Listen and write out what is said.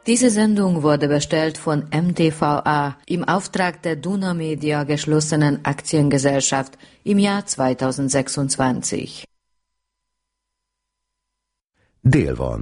Diese Sendung wurde bestellt von MTVA im Auftrag der Duna Media geschlossenen Aktiengesellschaft im Jahr 2026. Dél van.